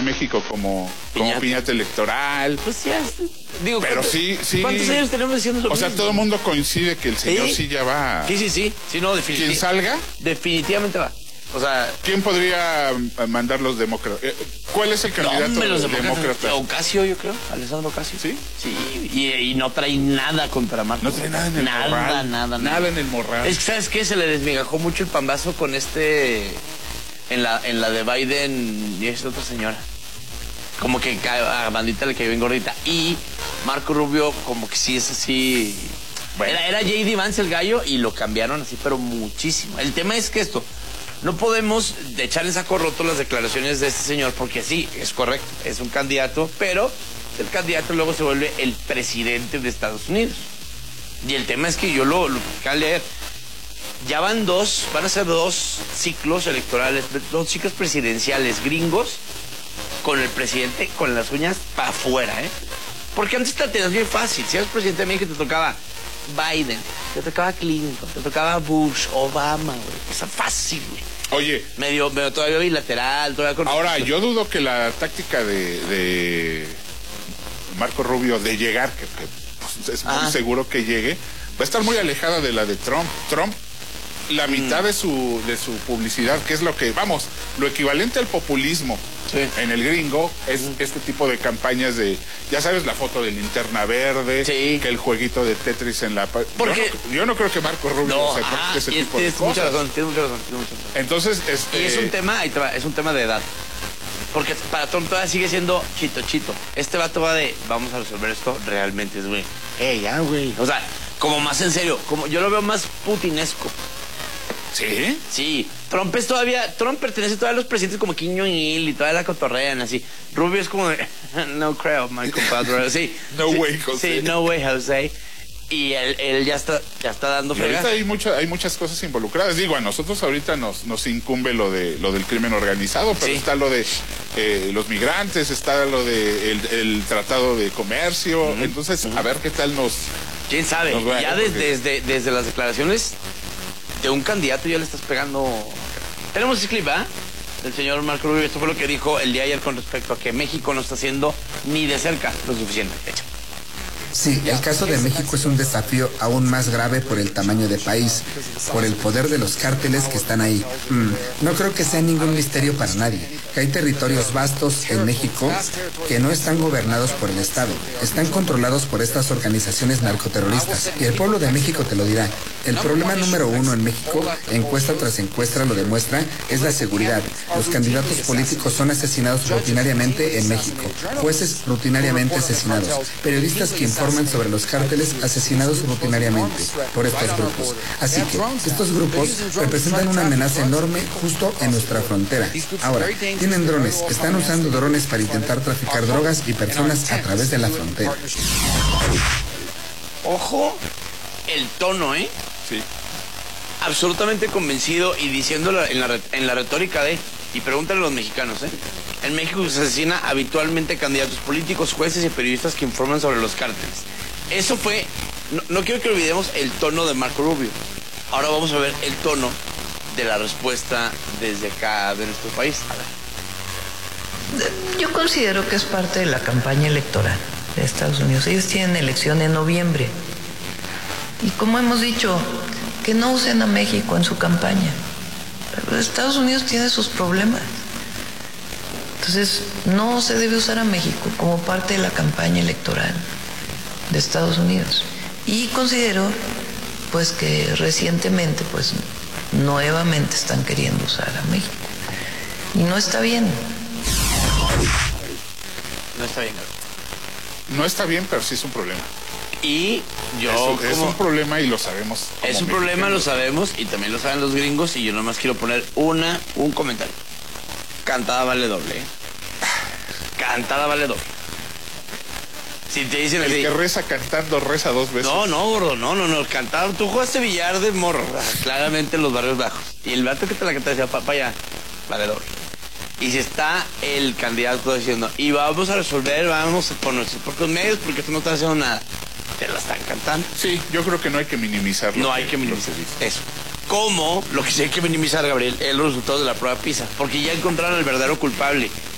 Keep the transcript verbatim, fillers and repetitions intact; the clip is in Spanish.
a México como como piñata, piñata electoral. Pues ya, digo, pero sí, sí. ¿Cuántos años tenemos diciendo lo O mismo? sea, todo el mundo coincide que el señor sí, sí ya va. Sí, sí, sí. Sí, no, definitivamente. ¿Quién salga? Definitivamente va. O sea, ¿quién podría mandar los demócratas? ¿Cuál es el candidato no, hombre, los demócrata? demócratas? Ocasio, yo creo. Alessandro Ocasio. ¿Sí? Sí, y, y no trae nada contra Marco. No trae nada en el nada, morral. Nada, nada, Nada en el morral. Es que, ¿sabes qué? Se le desmigajó mucho el pambazo con este... En la, en la de Biden y esta otra señora. Como que a Bandita le cayó bien gordita. Y Marco Rubio como que sí es así... Bueno. Era, era J D Vance el gallo y lo cambiaron así, pero muchísimo. El tema es que esto... No podemos echar en saco roto las declaraciones de este señor, porque sí, es correcto, es un candidato, pero el candidato luego se vuelve el presidente de Estados Unidos. Y el tema es que yo lo, lo acabo de leer. Ya van dos, van a ser dos ciclos electorales, dos ciclos presidenciales gringos con el presidente con las uñas para afuera, ¿eh? Porque antes te la tenías bien fácil. Si eras presidente de México te tocaba Biden, te tocaba Clinton, te tocaba Bush, Obama, güey. Esa fácil, güey. Oye, medio, medio todavía bilateral, todavía con... Ahora, yo dudo que la táctica de, de Marco Rubio de llegar, que, que pues, es muy ah. seguro que llegue, va a estar muy alejada de la de Trump. Trump, la mitad mm. de su de su publicidad, que es lo que, vamos, lo equivalente al populismo sí. en el gringo, es mm. este tipo de campañas de, ya sabes, la foto de linterna verde, sí. que el jueguito de Tetris en la... Porque yo no, yo no creo que Marco Rubio no, se ah, ese tipo tienes de cosas. Mucha razón, tienes mucha razón, tienes mucha razón. Entonces, este... Y es un tema, es un tema de edad. Porque para Trump todavía sigue siendo chito, chito. Este vato va de, vamos a resolver esto realmente, es güey. Eh, ya, güey. O sea, como más en serio, como yo lo veo más putinesco. ¿Sí? Sí. Trump es todavía, Trump pertenece todavía a los presidentes como Kim Jong-il y toda la cotorrean así. Rubio es como de, no creo, my compadre. Sí. No sí, way, José. Sí, no way, José. Y él, él ya está, ya está dando fregas. Ahorita hay mucha, hay muchas cosas involucradas. Digo, a nosotros ahorita nos, nos incumbe lo de lo del crimen organizado, pero sí. está lo de eh, los migrantes, está lo de el, el tratado de comercio. Uh-huh. Entonces, uh-huh. a ver qué tal nos. ¿Quién sabe? Nos ya desde, porque... desde, desde las declaraciones de un candidato ya le estás pegando. Tenemos ese clip, ¿ah? ¿eh? Del señor Marco Rubio. Esto fue lo que dijo el día de ayer con respecto a que México no está haciendo ni de cerca lo suficiente. Hecho. Sí, el caso de México es un desafío aún más grave por el tamaño del país, por el poder de los cárteles que están ahí. Mm, no creo que sea ningún misterio para nadie, que hay territorios vastos en México que no están gobernados por el Estado, están controlados por estas organizaciones narcoterroristas. Y el pueblo de México te lo dirá. El problema número uno en México, encuesta tras encuesta lo demuestra, es la seguridad. Los candidatos políticos son asesinados rutinariamente en México, jueces rutinariamente asesinados, periodistas que informan sobre los cárteles asesinados rutinariamente por estos grupos. Así que estos grupos representan una amenaza enorme justo en nuestra frontera. Ahora, tienen drones, están usando drones para intentar traficar drogas y personas a través de la frontera. Ojo, el tono, ¿eh? Sí. Absolutamente convencido y diciéndolo en la, en la retórica de, y pregúntale a los mexicanos, ¿eh? En México se asesina habitualmente candidatos políticos, jueces y periodistas que informan sobre los cárteles. Eso fue, no, no quiero que olvidemos el tono de Marco Rubio. Ahora vamos a ver el tono de la respuesta desde acá de nuestro país. A ver. Yo considero que es parte de la campaña electoral de Estados Unidos. Ellos tienen elección en noviembre. Y como hemos dicho, que no usen a México en su campaña. Pero Estados Unidos tiene sus problemas. Entonces, no se debe usar a México como parte de la campaña electoral de Estados Unidos. Y considero, pues, que recientemente, pues, nuevamente están queriendo usar a México. Y no está bien. No está bien. No está bien, pero sí es un problema. Y yo... Es, es un problema y lo sabemos. Es un problema, lo sabemos, y también lo saben los gringos, y yo nomás quiero poner una, un comentario. Cantada vale doble, ¿eh? Cantada vale doble. Si te dicen el así, que reza cantando reza dos veces. No, no, gordo, no, no, no. Cantar, tú jugaste billar de morro, claramente en los barrios bajos. Y el vato que te la canta decía, papá, ya, vale doble. Y si está el candidato diciendo, y vamos a resolver, vamos por nuestros propios medios, porque tú no estás haciendo nada, te la están cantando. Sí, yo creo que no hay que minimizarlo. No hay que minimizar eso. Como lo que sí hay que minimizar, Gabriel, es los resultados de la prueba PISA, porque ya encontraron el verdadero culpable.